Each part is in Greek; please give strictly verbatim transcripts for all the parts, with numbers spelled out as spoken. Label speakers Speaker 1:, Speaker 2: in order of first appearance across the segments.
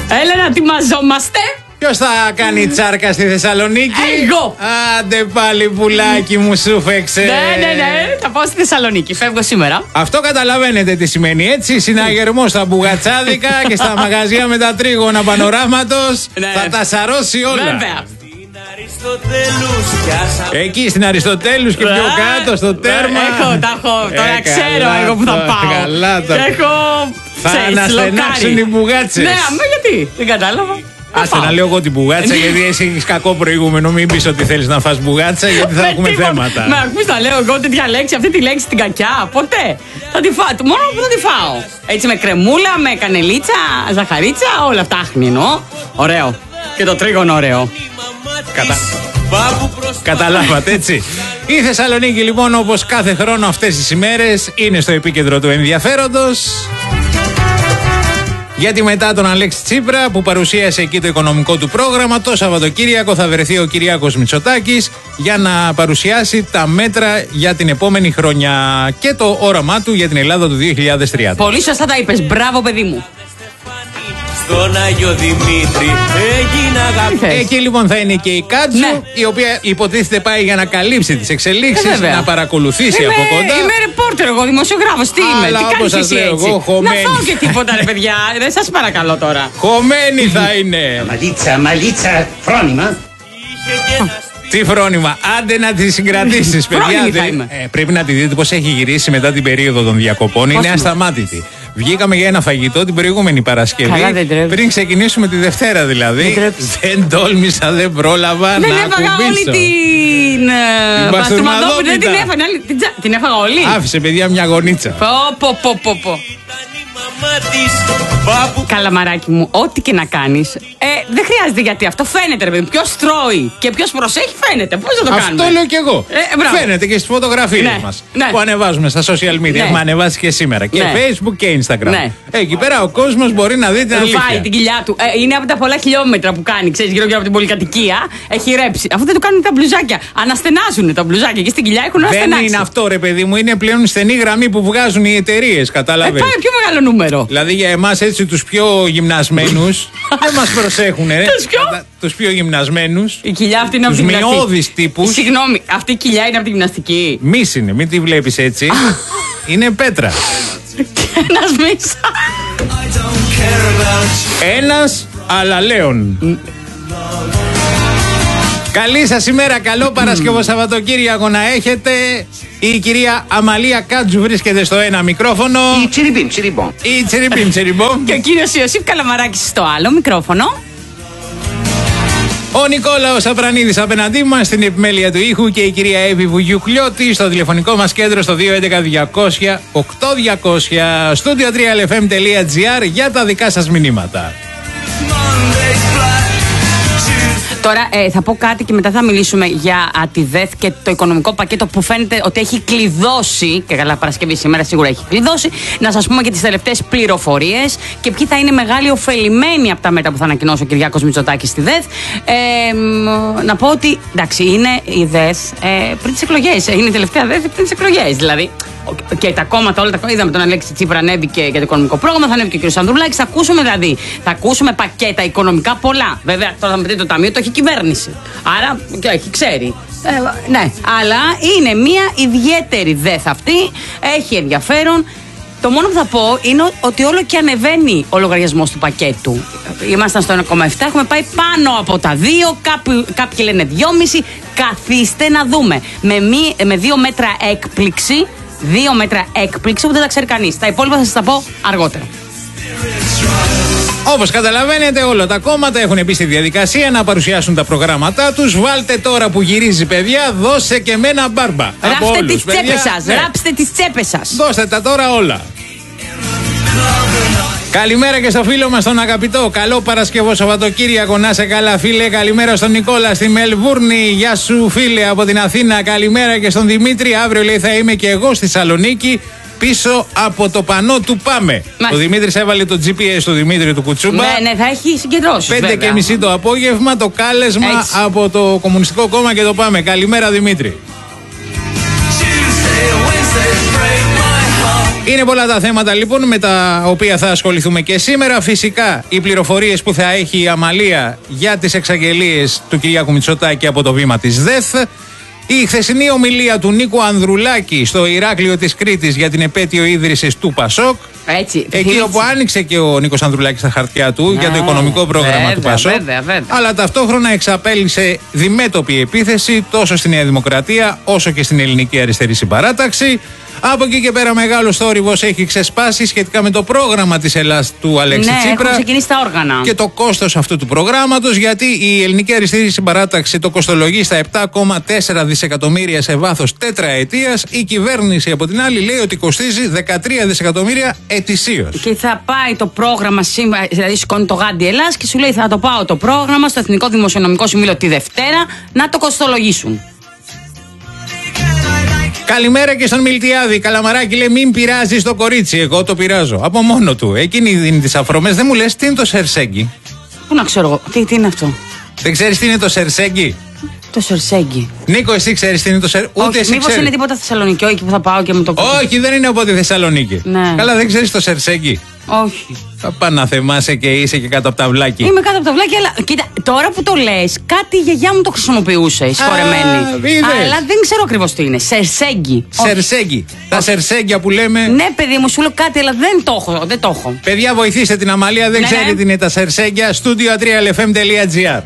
Speaker 1: Έλα να ετοιμαζόμαστε.
Speaker 2: Ποιος θα κάνει τσάρκα στη Θεσσαλονίκη?
Speaker 1: Εγώ.
Speaker 2: Άντε πάλι πουλάκι μου, σου φέξε.
Speaker 1: Ναι, ναι, ναι. Θα πάω στη Θεσσαλονίκη. Φεύγω σήμερα.
Speaker 2: Αυτό καταλαβαίνετε τι σημαίνει, έτσι. Συναγερμός στα μπουγατσάδικα και στα μαγαζιά με τα τρίγωνα πανοράματος.
Speaker 1: Ναι.
Speaker 2: Θα τα σαρώσει όλα.
Speaker 1: Βέβαια.
Speaker 2: Εκεί στην Αριστοτέλους και πιο κάτω στο τέρμα.
Speaker 1: Έχω, τα έχω. Τώρα
Speaker 2: Ε,
Speaker 1: ξέρω
Speaker 2: καλά
Speaker 1: εγώ που θα
Speaker 2: το,
Speaker 1: πάω.
Speaker 2: καλά το.
Speaker 1: Έχω.
Speaker 2: Θα
Speaker 1: ξέρεις,
Speaker 2: αναστενάξουν
Speaker 1: λοκάρι.
Speaker 2: οι μπουγάτσες.
Speaker 1: Ναι, αμέ γιατί. Δεν κατάλαβα.
Speaker 2: Άσε να λέω εγώ την μπουγάτσα, γιατί εσύ έχεις κακό προηγούμενο. Μην πεις ότι θέλεις να φας μπουγάτσα, γιατί θα
Speaker 1: Με
Speaker 2: έχουμε
Speaker 1: τίποτα.
Speaker 2: θέματα.
Speaker 1: Με ακούς να λέω εγώ τέτοια λέξη, αυτή τη λέξη την κακιά. Ποτέ. Θα τη φάω. Μόνο που θα τη φάω. Έτσι με κρεμούλα, με κανελίτσα, ζαχαρίτσα, όλα αυτά άχνη εννοώ. Ωραίο. Και το τρίγωνο ωραίο.
Speaker 2: Κατα... Καταλάβατε, έτσι. Η Θεσσαλονίκη λοιπόν, όπως κάθε χρόνο αυτές τις ημέρες, είναι στο επίκεντρο του ενδιαφέροντος. Γιατί μετά τον Αλέξη Τσίπρα που παρουσίασε εκεί το οικονομικό του πρόγραμμα, το Σαββατοκύριακο θα βρεθεί ο Κυριάκος Μητσοτάκης για να παρουσιάσει τα μέτρα για την επόμενη χρονιά και το όραμά του για την Ελλάδα του δύο χιλιάδες τριάντα.
Speaker 1: Πολύ σωστά τα είπες. Μπράβο, παιδί μου.
Speaker 3: Στον Άγιο Δημήτρη έγινα αγαπητή.
Speaker 2: Εκεί λοιπόν θα είναι και η Κάτζου,
Speaker 1: Ναι.
Speaker 2: η οποία υποτίθεται πάει για να καλύψει τις εξελίξεις,
Speaker 1: Ε, βέβαια.
Speaker 2: να παρακολουθήσει
Speaker 1: Είμαι,
Speaker 2: από κοντά.
Speaker 1: είμαι ρεπόρτερ εγώ, δημοσιογράφος. Τι
Speaker 2: Αλλά
Speaker 1: είμαι, τι
Speaker 2: όπως
Speaker 1: κάνεις
Speaker 2: σας
Speaker 1: εσύ
Speaker 2: λέω
Speaker 1: έτσι?
Speaker 2: εγώ, χωμένη.
Speaker 1: Να φάω και τίποτα ρε παιδιά, δεν σας παρακαλώ τώρα.
Speaker 2: Χωμένη θα είναι.
Speaker 4: Μαλίτσα, μαλίτσα, φρόνημα.
Speaker 2: Τι φρόνημα, άντε να τη συγκρατήσεις, παιδιά.
Speaker 1: Φρόνιμη θα
Speaker 2: Δεν-
Speaker 1: είμαι.
Speaker 2: ε, πρέπει να τη δείτε πώς έχει γυρίσει μετά την περίοδο των διακοπών. Είναι
Speaker 1: είναι?
Speaker 2: ασταμάτητη. Βγήκαμε για ένα φαγητό την προηγούμενη Παρασκευή.
Speaker 1: Καλά, δεν τρέπεσαι.
Speaker 2: Πριν ξεκινήσουμε τη Δευτέρα δηλαδή.
Speaker 1: Δεν τρέπεσαι.
Speaker 2: Δεν τόλμησα, δεν πρόλαβα
Speaker 1: Δεν
Speaker 2: να
Speaker 1: έφαγα όλη
Speaker 2: ακουμπήσω.
Speaker 1: την. ε, Παστουμαδόπουλο, δεν την
Speaker 2: μπαστουμαδόπιτα.
Speaker 1: έφαγα. άλλη- την τσα- Την έφαγα όλη.
Speaker 2: Άφησε, παιδιά, μια γονίτσα.
Speaker 1: Πω, πω, πω, πω, πω. Καλαμαράκι μου, ό,τι και να κάνεις, ε, δεν χρειάζεται γιατί αυτό φαίνεται, ρε παιδί. Ποιος τρώει και ποιος προσέχει, φαίνεται. Πώς θα το κάνουμε?
Speaker 2: Αυτό λέω κι εγώ.
Speaker 1: Ε, μπράβο.
Speaker 2: Φαίνεται και στις φωτογραφίες
Speaker 1: Ναι,
Speaker 2: μας
Speaker 1: ναι.
Speaker 2: που ανεβάζουμε στα social media.
Speaker 1: Ναι.
Speaker 2: Έχουμε ανεβάσει και σήμερα. Και
Speaker 1: Ναι.
Speaker 2: Facebook και Instagram.
Speaker 1: Ναι.
Speaker 2: Εκεί πέρα ο κόσμος μπορεί να δει την
Speaker 1: Ρουφάει
Speaker 2: αλήθεια.
Speaker 1: την κοιλιά του. Ε, είναι από τα πολλά χιλιόμετρα που κάνει, ξέρεις, γύρω γύρω από την πολυκατοικία. Έχει ρέψει. Αυτό δεν το κάνουν τα μπλουζάκια. Αναστενάζουν τα μπλουζάκια και στην κοιλιά έχουν
Speaker 2: Δεν
Speaker 1: αναστενάξει.
Speaker 2: είναι αυτό, ρε παιδί μου. Είναι πλέον στενή γραμμή που βγάζουν οι εταιρείες.
Speaker 1: Ε,
Speaker 2: Κατάλαβες.
Speaker 1: πάει πιο μεγάλο νούμερο.
Speaker 2: Δηλαδή για εμάς έτσι τους πιο γυμνασμένους δεν μας προσέχουν, ρε.
Speaker 1: Τους ποιο?
Speaker 2: Κατα- Τους πιο γυμνασμένους.
Speaker 1: Η κοιλιά αυτή είναι από
Speaker 2: Τους
Speaker 1: τη γυμναστική.
Speaker 2: μειώδεις τύπους.
Speaker 1: Συγγνώμη, αυτή η κοιλιά είναι από τη γυμναστική.
Speaker 2: Μυς είναι, μην τη βλέπεις έτσι. Είναι πέτρα.
Speaker 1: Ένας μίσα.
Speaker 2: Ένας αλαλέον. Καλή σας ημέρα, καλό Παρασκευό Σαββατοκύριακο να έχετε. Η κυρία Αμαλία Κάτζου βρίσκεται στο ένα μικρόφωνο.
Speaker 4: Η τσιριμπίμ, τσιριμπόμ.
Speaker 2: Η τσιριμπίμ τσιριμπόμ.
Speaker 1: Και ο κύριος Ιωσήφ Καλαμαράκης στο άλλο μικρόφωνο.
Speaker 2: Ο Νικόλαος Απρανίδης απέναντί μας στην επιμέλεια του ήχου και η κυρία Εύη Βουγιουκλιώτη στο τηλεφωνικό μας κέντρο στο δύο έντεκα διακόσια οκτώ διακόσια studio τρία ελ εφ εμ τελεία τζι άρ για τα δικά σας μηνύματα.
Speaker 1: Τώρα ε, θα πω κάτι και μετά θα μιλήσουμε για α, τη ΔΕΘ και το οικονομικό πακέτο που φαίνεται ότι έχει κλειδώσει. Και καλά, Παρασκευή σήμερα σίγουρα έχει κλειδώσει. Να σας πούμε και τις τελευταίες πληροφορίες και ποιοι θα είναι μεγάλοι ωφελημένοι από τα μέτρα που θα ανακοινώσει ο Κυριάκος Μητσοτάκης στη ΔΕΘ. Ε, μ, να πω ότι εντάξει, είναι η ΔΕΘ ε, πριν τις εκλογές. Είναι η τελευταία ΔΕΘ πριν τις εκλογές. Δηλαδή. Και τα κόμματα, όλα τα κόμματα. Είδαμε τον Αλέξη Τσίπρα ανέβηκε για το οικονομικό πρόγραμμα, θα ανέβηκε και ο κ. Ανδρουλάκης. Θα ακούσουμε δηλαδή. Θα ακούσουμε πακέτα οικονομικά πολλά. Βέβαια, τώρα θα μου πείτε το ταμείο το έχει η κυβέρνηση. Άρα και έχει, ξέρει. Ε, ναι, αλλά είναι μια ιδιαίτερη ΔΕΘ αυτή. Έχει ενδιαφέρον. Το μόνο που θα πω είναι ότι όλο και ανεβαίνει ο λογαριασμός του πακέτου. Ήμασταν στο ένα κόμμα επτά, έχουμε πάει πάνω από τα δύο, κάποιοι, κάποιοι λένε δυόμισι. Καθίστε να δούμε. Με, μη, με δύο μέτρα έκπληξη. Δύο μέτρα έκπληξη που δεν τα ξέρει κανείς. Τα υπόλοιπα θα σας τα πω αργότερα.
Speaker 2: Όπως καταλαβαίνετε, όλα τα κόμματα έχουν μπει στη διαδικασία να παρουσιάσουν τα προγράμματά τους. Βάλτε τώρα που γυρίζει, παιδιά, δώσε και μένα μπάρμπα. Από
Speaker 1: Ράψτε
Speaker 2: όλους,
Speaker 1: τις
Speaker 2: παιδιά.
Speaker 1: τσέπες σας.
Speaker 2: Ναι.
Speaker 1: Ράψτε τις τσέπες σας.
Speaker 2: Δώστε τα τώρα όλα. Καλημέρα και στο φίλο μας τον αγαπητό. Καλό Παρασκευό Σαββατοκύριακο. Να σε καλά, φίλε. Καλημέρα στον Νικόλα στη Μελβούρνη. Γεια σου, φίλε, από την Αθήνα. Καλημέρα και στον Δημήτρη. Αύριο, λέει, θα είμαι και εγώ στη Θεσσαλονίκη πίσω από το πανό του Πάμε.
Speaker 1: Μάλιστα.
Speaker 2: Ο Δημήτρης έβαλε το τζι πι ες του Δημήτρη του Κουτσούμπα.
Speaker 1: Ναι, ναι, θα έχει συγκεντρώσει.
Speaker 2: Πέντε και μισή το απόγευμα το κάλεσμα
Speaker 1: Έτσι.
Speaker 2: από το Κομμουνιστικό Κόμμα και το Πάμε. Καλημέρα, Δημήτρη. Είναι πολλά τα θέματα λοιπόν με τα οποία θα ασχοληθούμε και σήμερα. Φυσικά οι πληροφορίες που θα έχει η Αμαλία για τις εξαγγελίες του Κυριάκου Μητσοτάκη από το βήμα της ΔΕΘ. Η χθεσινή ομιλία του Νίκου Ανδρουλάκη στο Ηράκλειο της Κρήτης για την επέτειο ίδρυσης του Πασόκ.
Speaker 1: Έτσι,
Speaker 2: εκεί έτσι. Όπου άνοιξε και ο Νίκος Ανδρουλάκης τα χαρτιά του ναι, για το οικονομικό πρόγραμμα βέβαια, του Πασόκ. Βέβαια, βέβαια. Αλλά ταυτόχρονα εξαπέλυσε διμέτωπη επίθεση τόσο στη Νέα Δημοκρατία όσο και στην Ελληνική Αριστερή Συμπαράταξη. Από εκεί και πέρα μεγάλος θόρυβος έχει ξεσπάσει σχετικά με το πρόγραμμα της Ελλάς του Αλέξη
Speaker 1: ναι,
Speaker 2: Τσίπρα.
Speaker 1: Έχουν ξεκινήσει τα όργανα.
Speaker 2: Και το κόστος αυτού του προγράμματος, γιατί η Ελληνική Αριστερή Συμπαράταξη το κοστολογεί στα επτά κόμμα τέσσερα δισεκατομμύρια σε βάθος τετραετίας. Η κυβέρνηση από την άλλη λέει ότι κοστίζει δεκατρία δισεκατομμύρια ετησίως.
Speaker 1: Και θα πάει το πρόγραμμα, δηλαδή σηκώνει το γάντι Ελλάς και σου λέει θα το πάω το πρόγραμμα στο Εθνικό Δημοσιονομικό Συμβούλιο τη Δευτέρα να το κοστολογήσουν.
Speaker 2: Καλημέρα και στον Μιλτιάδη. Καλαμαράκι λέει: μην πειράζει το κορίτσι. Εγώ το πειράζω. Από μόνο του. Εκείνη δίνει τις αφρομές. Δεν μου λες τι είναι το σερσέγγι.
Speaker 1: Πού να ξέρω εγώ. Τι, τι είναι αυτό.
Speaker 2: Δεν ξέρεις τι είναι το σερσέγγι.
Speaker 1: Το σερσέγγι.
Speaker 2: Νίκο, εσύ ξέρεις τι είναι το σερσέγγι. Ούτε εσύ.
Speaker 1: Μήπως είναι τίποτα Θεσσαλονίκη, εκεί που θα πάω και με το κουμπί.
Speaker 2: Όχι, δεν είναι από τη Θεσσαλονίκη.
Speaker 1: Ναι.
Speaker 2: Καλά, δεν ξέρεις το σερσέγγι.
Speaker 1: Όχι.
Speaker 2: Θα πά να θεμάσαι και είσαι και κάτω από τα βλάκι.
Speaker 1: Είμαι κάτω από τα βλάκι, αλλά κοίτα, τώρα που το λες, κάτι η γιαγιά μου το χρησιμοποιούσε, εισχωρεμένη. Αλλά δεν ξέρω ακριβώς τι είναι. Σερσέγγι.
Speaker 2: Σερσέγγι. Τα σερσέγγια που λέμε.
Speaker 1: Ναι, παιδί μου, σου λέω κάτι, αλλά δεν το έχω. Δεν το έχω.
Speaker 2: Παιδιά, βοηθήστε την Αμαλία, δεν ναι, ξέρει ναι. τι είναι τα σερσέγγια. Studio τρία ελ εφ εμ τελεία τζι άρ.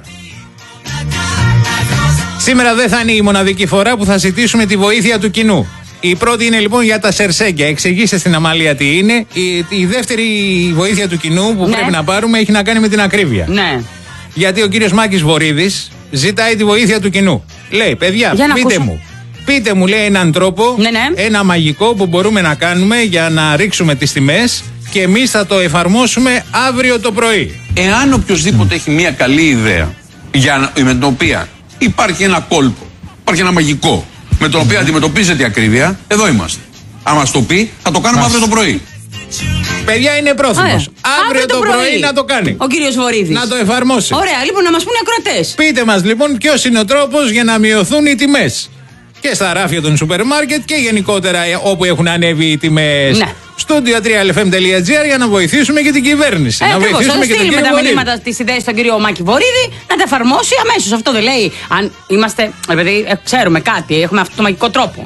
Speaker 2: Σήμερα δεν θα είναι η μοναδική φορά που θα ζητήσουμε τη βοήθεια του κοινού. Η πρώτη είναι λοιπόν για τα σερσέγγια. Εξηγήστε στην Αμαλία τι είναι. Η, η δεύτερη βοήθεια του κοινού που ναι. πρέπει να πάρουμε έχει να κάνει με την ακρίβεια.
Speaker 1: Ναι.
Speaker 2: Γιατί ο κύριος Μάκης Βορίδης ζητάει τη βοήθεια του κοινού. Λέει, παιδιά, πείτε
Speaker 1: ακούσω.
Speaker 2: μου. Πείτε μου, λέει, έναν τρόπο,
Speaker 1: ναι, ναι.
Speaker 2: ένα μαγικό που μπορούμε να κάνουμε για να ρίξουμε τις τιμές και εμείς θα το εφαρμόσουμε αύριο το πρωί.
Speaker 5: Εάν οποιοδήποτε έχει μια καλή ιδέα για, με την οποία υπάρχει ένα κόλπο, υπάρχει ένα μαγικό με τον οποίο αντιμετωπίζεται η ακρίβεια, εδώ είμαστε. Αν μας το πει, θα το κάνουμε αύριο το πρωί.
Speaker 2: Παιδιά, είναι πρόθυμος. Αύριο, αύριο το, το πρωί. πρωί να το κάνει.
Speaker 1: Ο κύριος Βορίδης.
Speaker 2: Να το εφαρμόσει.
Speaker 1: Ωραία, λοιπόν, να μας πούνε οι ακροατές.
Speaker 2: Πείτε μας λοιπόν ποιος είναι ο τρόπος για να μειωθούν οι τιμές. Και στα ράφια των σούπερ μάρκετ και γενικότερα όπου έχουν ανέβει οι τιμές.
Speaker 1: Ναι.
Speaker 2: Studio τρία ελ εφ εμ τελεία τζι άρ για να βοηθήσουμε και την κυβέρνηση.
Speaker 1: Ε,
Speaker 2: να
Speaker 1: ακριβώς,
Speaker 2: βοηθήσουμε και τον κύριο
Speaker 1: τα μηνύματα, τις ιδέες στον κύριο Μάκη Βορίδη να τα εφαρμόσει αμέσως. Αυτό δεν λέει. Αν είμαστε, επειδή ξέρουμε κάτι, έχουμε αυτό το μαγικό τρόπο.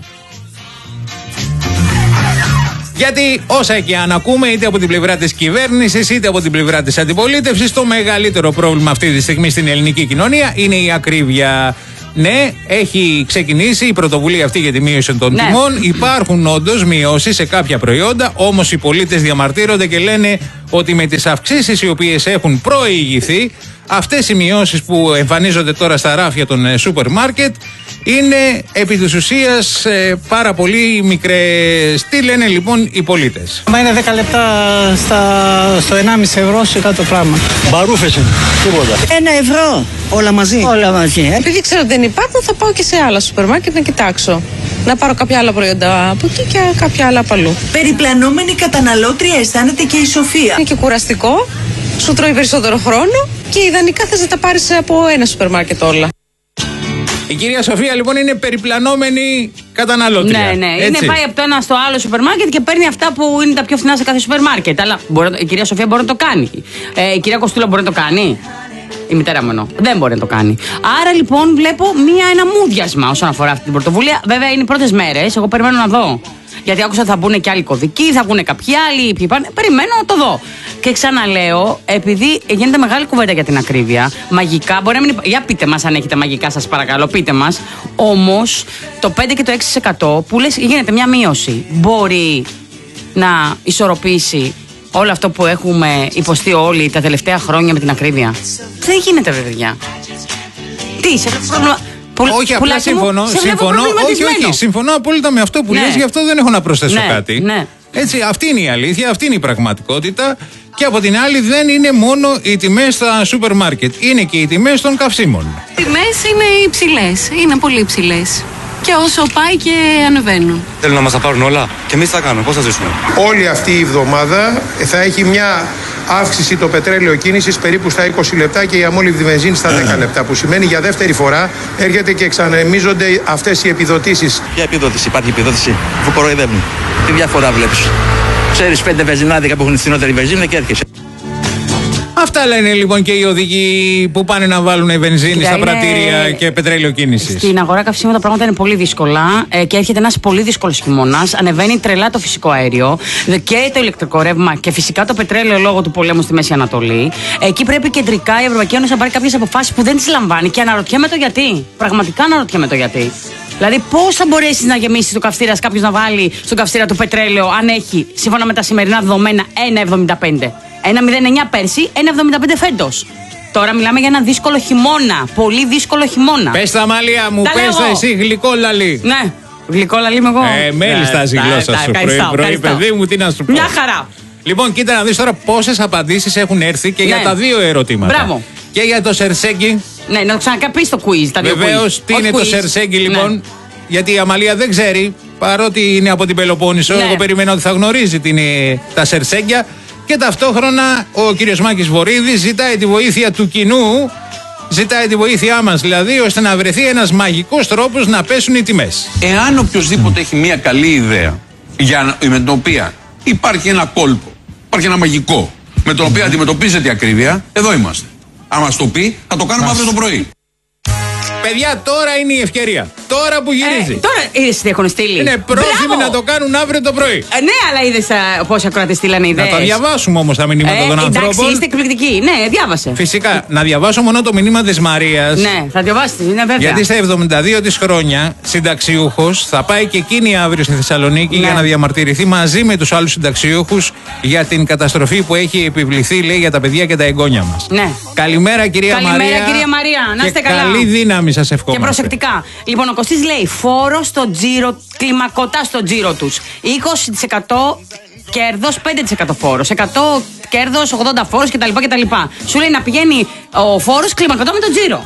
Speaker 2: Γιατί όσα και αν ακούμε, είτε από την πλευρά της κυβέρνησης είτε από την πλευρά της αντιπολίτευσης, το μεγαλύτερο πρόβλημα αυτή τη στιγμή στην ελληνική κοινωνία είναι η ακρίβεια. Ναι, έχει ξεκινήσει η πρωτοβουλία αυτή για τη μείωση των ναι. τιμών. Υπάρχουν όντως μειώσεις σε κάποια προϊόντα, όμως οι πολίτες διαμαρτύρονται και λένε ότι με τις αυξήσεις οι οποίες έχουν προηγηθεί, αυτές οι μειώσεις που εμφανίζονται τώρα στα ράφια των σούπερ μάρκετ είναι επί της ουσίας ε, πάρα πολύ μικρές. Τι λένε λοιπόν οι πολίτες?
Speaker 6: Μα είναι δέκα λεπτά στα, στο ενάμιση ευρώ σε κάτω πράγμα.
Speaker 7: Μπαρούφες είναι, τίποτα.
Speaker 8: Ένα ευρώ, όλα μαζί.
Speaker 6: Όλα μαζί.
Speaker 8: Επειδή ξέρω ότι δεν υπάρχουν, θα πάω και σε άλλα σούπερ μάρκετ να κοιτάξω. Να πάρω κάποια άλλα προϊόντα από εκεί και κάποια άλλα από αλλού.
Speaker 9: Περιπλανόμενη καταναλώτρια αισθάνεται και η Σοφία.
Speaker 8: Είναι και κουραστικό, σου τρώει περισσότερο χρόνο και ιδανικά θες να τα πάρεις από ένα σούπερ μάρκετ όλα.
Speaker 2: Η κυρία Σοφία λοιπόν είναι περιπλανόμενη καταναλώτρια.
Speaker 1: Ναι, ναι. Είναι πάει από το ένα στο άλλο σούπερ μάρκετ και παίρνει αυτά που είναι τα πιο φθηνά σε κάθε σούπερ μάρκετ. Αλλά μπορεί, η κυρία Σοφία μπορεί να το κάνει. Ε, η κυρία Κοστούλα μπορεί να το κάνει. Η μητέρα μου εννοώ. Δεν μπορεί να το κάνει. Άρα λοιπόν βλέπω μία, ένα μούδιασμα όσον αφορά αυτή την πρωτοβουλία. Βέβαια είναι οι πρώτες μέρες. Εγώ περιμένω να δω. Γιατί άκουσα ότι θα μπουν και άλλοι κωδικοί, θα βγουν κάποιοι άλλοι. Ποιοι πάνε. Περιμένω να το δω. Και ξαναλέω, επειδή γίνεται μεγάλη κουβέντα για την ακρίβεια, μαγικά μπορεί να μην. Για πείτε μας αν έχετε μαγικά, σας παρακαλώ, πείτε μας. Όμως το πέντε και το έξι τοις εκατό που λες γίνεται μια μείωση, μπορεί να ισορροπήσει όλο αυτό που έχουμε υποστεί όλοι τα τελευταία χρόνια με την ακρίβεια? Δεν γίνεται, παιδιά. Τι, σε πρόβλημα.
Speaker 2: Που, όχι, απλά συμφωνώ. συμφωνώ όχι, όχι, συμφωνώ απόλυτα με αυτό που ναι. λες, γι' αυτό δεν έχω να προσθέσω
Speaker 1: ναι,
Speaker 2: κάτι.
Speaker 1: Ναι.
Speaker 2: Έτσι, αυτή είναι η αλήθεια, αυτή είναι η πραγματικότητα. Και από την άλλη, δεν είναι μόνο οι τιμές στα σούπερ μάρκετ, είναι και οι τιμές των καυσίμων.
Speaker 10: Οι τιμές είναι υψηλές, είναι πολύ υψηλές. Και όσο πάει και ανεβαίνουν.
Speaker 7: Θέλουν να μας τα πάρουν όλα και εμείς θα κάνουμε. Πώς θα ζήσουμε?
Speaker 11: Όλη αυτή η εβδομάδα θα έχει μια αύξηση το πετρέλαιο κίνησης περίπου στα είκοσι λεπτά και η αμόλυβδη βενζίνη στα δέκα λεπτά. Που σημαίνει για δεύτερη φορά έρχεται και ξαναεμίζονται αυτές οι επιδοτήσεις.
Speaker 7: Ποια επιδότηση? Υπάρχει επιδότηση? Αφού κοροϊδεύουν. Τι διαφορά βλέπεις?
Speaker 12: Ξέρεις πέντε βενζινάδικα που έχουν φθηνότερη βενζίνα και έρχεσαι.
Speaker 2: Αυτά λένε λοιπόν και οι οδηγοί που πάνε να βάλουν βενζίνη Κοίτα, στα είναι... πρατήρια και πετρέλαιο κίνησης. Στην
Speaker 1: αγορά καυσίμων τα πράγματα είναι πολύ δύσκολα ε, και έρχεται ένας πολύ δύσκολος χειμώνας. Ανεβαίνει τρελά το φυσικό αέριο και το ηλεκτρικό ρεύμα και φυσικά το πετρέλαιο λόγω του πολέμου στη Μέση Ανατολή. Εκεί πρέπει κεντρικά η Ευρωπαϊκή Ένωση να πάρει κάποιες αποφάσεις που δεν τις λαμβάνει και αναρωτιέμαι το γιατί. Πραγματικά αναρωτιέμαι το γιατί. Δηλαδή, πώς θα μπορέσει να γεμίσει το καυστήρα κάποιος να βάλει στον καυστήρα του πετρέλαιο αν έχει, σύμφωνα με τα σημερινά δεδομένα, ένα κόμμα εβδομήντα πέντε. ένα κόμμα μηδέν εννιά πέρσι, ένα κόμμα εβδομήντα πέντε φέτος. Τώρα μιλάμε για ένα δύσκολο χειμώνα. Πολύ δύσκολο χειμώνα.
Speaker 2: Πες τα μάλια μου, πες τα εσύ, γλυκόλαλη.
Speaker 1: Ναι, γλυκόλαλη είμαι εγώ.
Speaker 2: Ε, μέλιστα η γλώσσα σου. Πρωί, παιδί μου, τι να σου πω.
Speaker 1: Μια χαρά.
Speaker 2: Λοιπόν, κοίτα να δεις τώρα πόσες απαντήσεις έχουν έρθει και ναι. για τα δύο ερωτήματα.
Speaker 1: Μπράβο.
Speaker 2: Και για το Σερσέγγι.
Speaker 1: Ναι, να το ξανακαπείς το quiz. Τα δύο
Speaker 2: Βεβαίως, τι είναι quiz. Το Σερσέγγι λοιπόν. Ναι. Γιατί η Αμαλία δεν ξέρει, παρότι είναι από την Πελοπόννησο. Ναι. Εγώ περιμένω ότι θα γνωρίζει την, τα Σερσέγγια. Και ταυτόχρονα ο κύριος Μάκης Βορίδης ζητάει τη βοήθεια του κοινού, ζητάει τη βοήθειά μας δηλαδή, ώστε να βρεθεί ένας μαγικός τρόπος να πέσουν οι τιμές.
Speaker 5: Εάν οποιοδήποτε έχει μια καλή ιδέα για, με την οποία υπάρχει ένα κόλπο, υπάρχει ένα μαγικό, με τον οποίο αντιμετωπίζεται η ακρίβεια, εδώ είμαστε. Αν μας το πει, θα το κάνουμε αύριο το πρωί.
Speaker 2: Παιδιά, τώρα είναι η ευκαιρία. Τώρα που γυρίζει.
Speaker 1: Ε, τώρα είδες τι έχουν στείλει.
Speaker 2: Είναι πρόθυμοι να το κάνουν αύριο το πρωί.
Speaker 1: Ε, ναι, αλλά είδες πόσοι ακροατές στείλανε ιδέες.
Speaker 2: Να τα διαβάσουμε όμως τα μηνύματα ε, των ανθρώπων.
Speaker 1: Εντάξει, είστε εκπληκτικοί. Ναι, διάβασε.
Speaker 2: Φυσικά. Να διαβάσω μόνο το μηνύμα της Μαρίας.
Speaker 1: Ναι, θα διαβάσετε, είναι βέβαια.
Speaker 2: Γιατί στα εβδομήντα δύο της χρόνια, συνταξιούχος, θα πάει και εκείνη αύριο στη Θεσσαλονίκη ναι. για να διαμαρτυρηθεί μαζί με τους άλλους συνταξιούχους για την καταστροφή που έχει επιβληθεί, λέει, για τα παιδιά και τα εγγόνια μας.
Speaker 1: Ναι.
Speaker 2: Καλημέρα, κυρία
Speaker 1: Καλημέρα,
Speaker 2: Μαρία.
Speaker 1: Καλημέρα, κυρία Μαρία. Να είστε καλά.
Speaker 2: Καλή δύναμη σας ευχόμαστε.
Speaker 1: Και προσεκτικά. Λοιπόν, ο Κωστής λέει φόρο στο τζίρο, κλιμακωτά στο τζίρο τους. είκοσι τοις εκατό κέρδος, πέντε τοις εκατό φόρος. εκατό κέρδος, ογδόντα φόρος κτλ. κτλ. Σου λέει να πηγαίνει ο φόρος κλιμακωτά με τον τζίρο.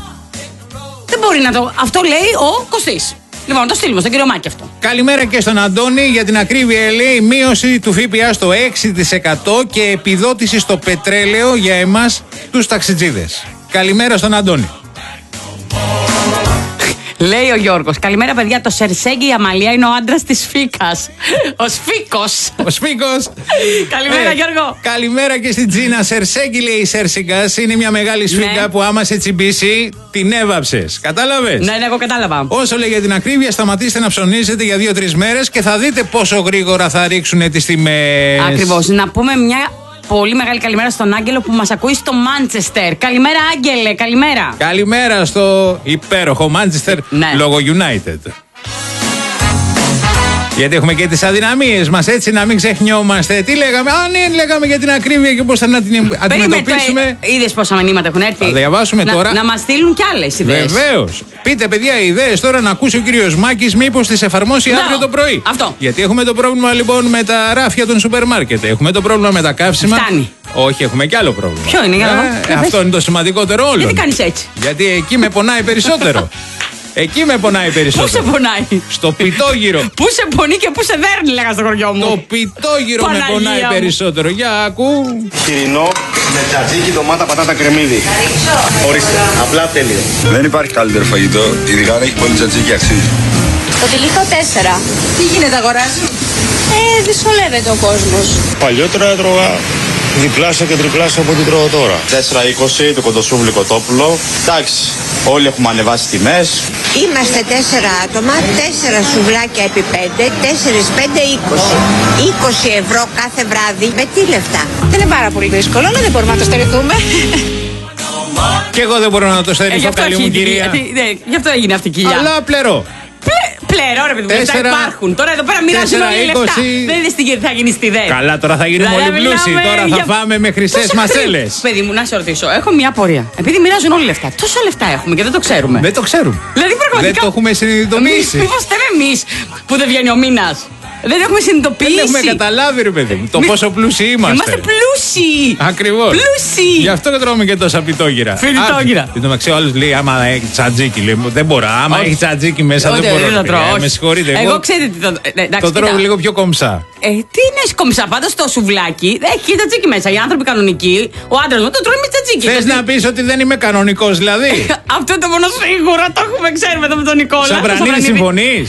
Speaker 1: Δεν μπορεί να το. Αυτό λέει ο Κωστής. Λοιπόν, το στείλουμε στον κύριο Μάκη αυτό.
Speaker 2: Καλημέρα και στον Αντώνη. Για την ακρίβεια, λέει, μείωση του ΦΠΑ στο έξι τοις εκατό και επιδότηση στο πετρέλαιο για εμάς τους ταξιτζίδες. Καλημέρα στον Αντώνη.
Speaker 1: Λέει ο Γιώργος, καλημέρα παιδιά, το Σερσέγγι η Αμαλία είναι ο άντρας της Φίκας. Ο Σφίκος.
Speaker 2: Ο Σφίκος.
Speaker 1: Καλημέρα ε, Γιώργο.
Speaker 2: Καλημέρα και στην Τζίνα. Σερσέγγι λέει η Σέρσικας, είναι μια μεγάλη σφίγγα ναι. που άμα σε τσιμπήσει την έβαψες. Κατάλαβες?
Speaker 1: Ναι, ναι, εγώ κατάλαβα.
Speaker 2: Όσο λέει για την ακρίβεια, σταματήστε να ψωνίζετε για δύο τρεις μέρες και θα δείτε πόσο γρήγορα θα ρίξουν τις τιμές.
Speaker 1: Ακριβώς. Να πούμε μια πολύ μεγάλη καλημέρα στον Άγγελο που μας ακούει στο Μάντσεστερ. Καλημέρα, Άγγελε, καλημέρα.
Speaker 2: Καλημέρα στο υπέροχο Μάντσεστερ ναι. λόγω United. Γιατί έχουμε και τις αδυναμίες μας, έτσι να μην ξεχνιόμαστε. Τι λέγαμε, α ναι, λέγαμε για την ακρίβεια και πώς θα να την αντιμετωπίσουμε.
Speaker 1: Είδες πόσα μηνύματα έχουν έρθει.
Speaker 2: Θα διαβάσουμε
Speaker 1: να,
Speaker 2: τώρα.
Speaker 1: Να μας στείλουν κι άλλες ιδέες.
Speaker 2: Βεβαίως. Πείτε, παιδιά, ιδέες τώρα να ακούσει ο κύριος Μάκης, μήπως τις εφαρμόσει αύριο το πρωί.
Speaker 1: Αυτό.
Speaker 2: Γιατί έχουμε το πρόβλημα λοιπόν με τα ράφια των σούπερ μάρκετ. Έχουμε το πρόβλημα με τα καύσιμα.
Speaker 1: Φτάνει.
Speaker 2: Όχι, έχουμε κι άλλο πρόβλημα.
Speaker 1: Ποιο είναι, για
Speaker 2: ε, Αυτό είναι το σημαντικότερο όλων.
Speaker 1: Γιατί κάνεις έτσι?
Speaker 2: Γιατί εκεί με πονάει περισσότερο. Εκεί με πονάει περισσότερο.
Speaker 1: Πού σε πονάει?
Speaker 2: Στο πιτόγυρο.
Speaker 1: Πού σε πονεί και πού σε δέρνει, λέγα στο χωριό μου.
Speaker 2: Το πιτόγυρο με πονάει περισσότερο. Για ακού.
Speaker 13: Χοιρινό με τζατζίκι, ντομάτα, πατάτα, κρεμμύδι. Ορίστε, απλά τέλειο.
Speaker 14: Δεν υπάρχει καλύτερο φαγητό, ειδικά αν έχει πολύ τζατζίκι, αξίζει.
Speaker 15: Το τυλίχο τέσσερα.
Speaker 8: Τι γίνεται, αγοράζουν?
Speaker 15: Ε, δυσκολεύεται ο κόσμος.
Speaker 13: Παλιότερα έτρωγα διπλάσια και τριπλάσια από ό,τι τρώω τώρα. τέσσερα είκοσι το κοντοσούβλι κοτόπουλο. Εντάξει, όλοι έχουμε ανεβάσει τιμές.
Speaker 15: Είμαστε τέσσερα άτομα, τέσσερα σουβλάκια επί πέντε, τέσσερα πέντε είκοσι. είκοσι ευρώ κάθε βράδυ. Με τι λεφτά?
Speaker 8: Δεν είναι πάρα πολύ δύσκολο, αλλά δεν μπορούμε να το στερηθούμε.
Speaker 2: Και εγώ δεν μπορώ να το στερηθώ, ε, καλή μου κυρία.
Speaker 1: Ναι, γι' αυτό έγινε αυτή η κοιλιά.
Speaker 2: Αλλά πλερώ.
Speaker 1: Πλερώ, ρε παιδί μου, λεφτά υπάρχουν. Τώρα εδώ πέρα μοιράζουν όλοι λεφτά. Δεν είδες τι θα γίνει στη ΔΕ.
Speaker 2: Καλά, τώρα θα γίνουμε όλοι πλούσιοι. Τώρα θα φάμε με χρυσές μασέλες.
Speaker 1: Παιδί μου, να σε ρωτήσω, έχω μια απορία. Επειδή μοιράζουν όλοι λεφτά, τόσα λεφτά έχουμε και δεν το ξέρουμε.
Speaker 2: Δεν το ξέρουμε.
Speaker 1: Δηλαδή πραγματικά.
Speaker 2: Δεν το έχουμε συνειδητοποιήσει.
Speaker 1: Μήπως φταίμε εμείς που δεν βγαίνει ο μήνας? Δεν έχουμε συνειδητοποιήσει.
Speaker 2: Δεν έχουμε καταλάβει, ρε παιδί μου, το Μη... πόσο πλούσιοι είμαστε.
Speaker 1: Είμαστε πλούσιοι.
Speaker 2: Ακριβώς.
Speaker 1: Πλούσιοι.
Speaker 2: Γι' αυτό και τρώμε και τόσα πιτόγυρα.
Speaker 1: Φιτόγυρα.
Speaker 2: Εν τω μεταξύ, ο άλλος λέει: άμα έχει τσατζίκι, λέει, δεν μπορώ. Άμα όχι. Έχει τσατζίκι μέσα, όχι, δεν μπορώ. Να τρώω. Με συγχωρείτε.
Speaker 1: Εγώ ξέρετε τι το. Ε,
Speaker 2: το τρώω λίγο πιο κομψά.
Speaker 1: Ε, τι είναι κομψά, πάντως το σουβλάκι έχει τσατζίκι μέσα. Οι άνθρωποι κανονικοί, ο άντρας μου το τρώει με τσατζίκι.
Speaker 2: Θες να πεις ότι δεν είμαι κανονικός, δηλαδή?
Speaker 1: Αυτό το μόνο σίγουρα το έχουμε, ξέρουμε το με τον Νικόλα.
Speaker 2: Σαμπρανίδη, συμφωνείς?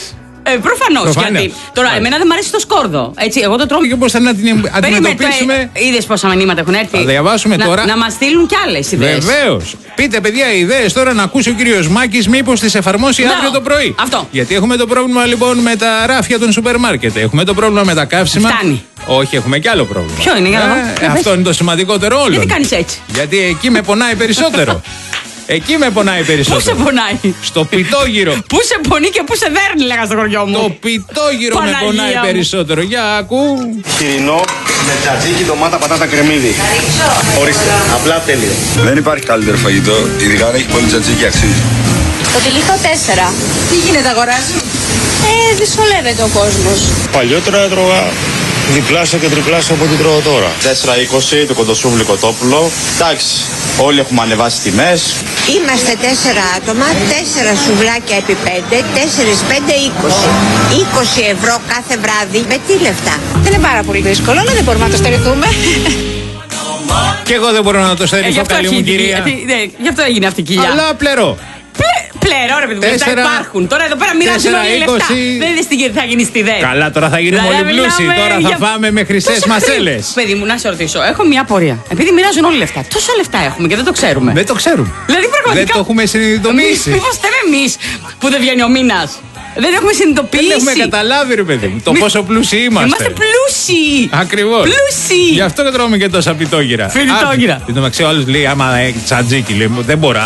Speaker 1: Ε, προφανώς. Γιατί τώρα Άρα. εμένα δεν μου αρέσει το σκόρδο. Έτσι, εγώ το τρώω.
Speaker 2: Και πώς θα να την αντιμετωπίσουμε.
Speaker 1: Είδες πόσα μηνύματα έχουν έρθει.
Speaker 2: Θα διαβάσουμε
Speaker 1: να,
Speaker 2: τώρα.
Speaker 1: Να μας στείλουν κι άλλες ιδέες.
Speaker 2: Βεβαίως. Πείτε, παιδιά, ιδέες τώρα να ακούσει ο κύριος Μάκης, μήπως τις εφαρμόσει no. αύριο το πρωί.
Speaker 1: Αυτό.
Speaker 2: Γιατί έχουμε το πρόβλημα λοιπόν με τα ράφια των σούπερ μάρκετ. Έχουμε το πρόβλημα με τα καύσιμα.
Speaker 1: Φτάνει.
Speaker 2: Όχι, έχουμε κι άλλο πρόβλημα.
Speaker 1: Ποιο είναι, για να
Speaker 2: ε, Αυτό είναι το σημαντικότερο όλο.
Speaker 1: Γιατί κάνεις έτσι.
Speaker 2: Γιατί εκεί με πονάει περισσότερο. Εκεί με πονάει περισσότερο.
Speaker 1: Πού σε πονάει?
Speaker 2: Στο πιτόγυρο.
Speaker 1: Πού σε πονεί και πού σε δέρνει, λέγα στο χωριό μου.
Speaker 2: Το πιτόγυρο με πονάει μου. περισσότερο. Για ακού.
Speaker 13: Χοιρινό με τζατζίκι, ντομάτα, πατάτα, κρεμμύδι. Ορίστε, απλά τέλειο.
Speaker 14: Δεν υπάρχει καλύτερο φαγητό, ειδικά αν έχει πολύ τζατζίκι, αξίζει.
Speaker 16: Το τυλίχο τέσσερα.
Speaker 9: Τι γίνεται, αγοράζει?
Speaker 16: Ε, δυσκολεύεται ο κόσμος.
Speaker 13: Παλιότερα έτρωγα διπλάσια και τριπλάσια από ό,τι τρώω τώρα. τέσσερα είκοσι το κοντοσούβλι κοτόπουλο. Εντάξει, όλοι έχουμε ανεβάσει τιμές.
Speaker 15: Είμαστε τέσσερα άτομα, τέσσερα σουβλάκια επί πέντε, τέσσερα πέντε είκοσι. είκοσι ευρώ κάθε βράδυ. Με τι λεφτά?
Speaker 16: Δεν είναι πάρα πολύ δύσκολο, αλλά δεν μπορούμε να το στερηθούμε.
Speaker 2: Και εγώ δεν μπορώ να το στερηθώ, ε, καλή μου κυρία.
Speaker 1: Ε, ναι, γι' αυτό έγινε αυτή η κοιλιά.
Speaker 2: Αλλά πλερώ.
Speaker 1: Πλέον, ρε παιδί μου, λεφτά υπάρχουν. Τώρα εδώ πέρα μοιράζουν όλοι λεφτά. Δεν είδες τι θα γίνει στη ΔΕ.
Speaker 2: Καλά, τώρα θα γίνουμε όλοι πλούσιοι. Τώρα θα φάμε με χρυσές μασέλες.
Speaker 1: Παιδί μου, να σε ρωτήσω, έχω μια απορία. Επειδή μοιράζουν όλοι λεφτά, τόσα λεφτά έχουμε και δεν το ξέρουμε.
Speaker 2: Δεν το ξέρουμε.
Speaker 1: Δηλαδή πραγματικά.
Speaker 2: Δεν το έχουμε συνειδητοποιήσει.
Speaker 1: Μήπως δεν εμείς που δεν βγαίνει ο μήνας. Δεν έχουμε συνειδητοποιήσει.
Speaker 2: Δεν έχουμε καταλάβει, ρε παιδί μου, το Μη... πόσο πλούσιοι είμαστε.
Speaker 1: Είμαστε πλούσιοι.
Speaker 2: Ακριβώς.
Speaker 1: Πλούσιοι.
Speaker 2: Γι' αυτό και τρώμε και τόσα πιτόγυρα.
Speaker 1: Φιτόγυρα.
Speaker 2: Εν τω μεταξύ, ο άλλος λέει: άμα έχει τσατζίκι, λέει, δεν μπορώ.